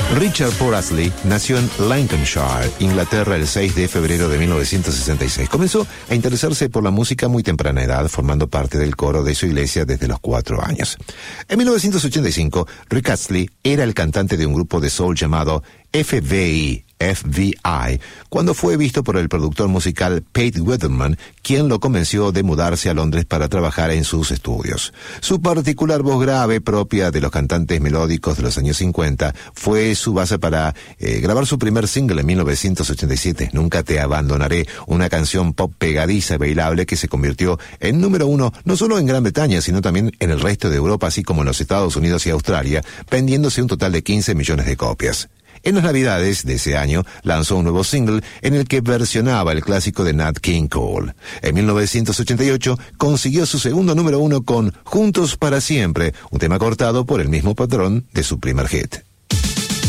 Richard Porrasley nació en Lancashire, Inglaterra, el 6 de febrero de 1966. Comenzó a interesarse por la música a muy temprana edad, formando parte del coro de su iglesia desde los 4 años. En 1985, Rick Astley era el cantante de un grupo de soul llamado FBI, cuando fue visto por el productor musical Pete Weatherman, quien lo convenció de mudarse a Londres para trabajar en sus estudios. Su particular voz grave, propia de los cantantes melódicos de los años 50, fue su base para grabar su primer single en 1987, Nunca te abandonaré, una canción pop pegadiza y bailable que se convirtió en número 1 no solo en Gran Bretaña, sino también en el resto de Europa, así como en los Estados Unidos y Australia, vendiéndose un total de 15 millones de copias. En las Navidades de ese año lanzó un nuevo single en el que versionaba el clásico de Nat King Cole. En 1988 consiguió su segundo número 1 con Juntos para Siempre, un tema cortado por el mismo patrón de su primer hit.